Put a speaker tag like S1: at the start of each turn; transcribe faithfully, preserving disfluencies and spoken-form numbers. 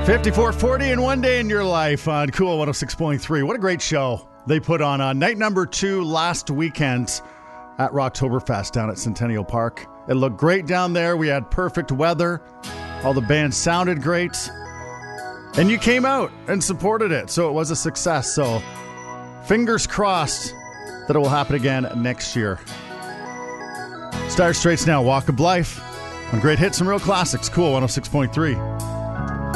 S1: fifty-four forty in one day in your life on Cool one oh six point three. What a great show they put on. Uh, night number two last weekend at Rocktoberfest down at Centennial Park. It looked great down there. We had perfect weather. All the bands sounded great. And you came out and supported it. So it was a success. So fingers crossed that it will happen again next year. Dire Straits now, Walk of Life. On Great Hits and Real Classics, Cool one oh six point three.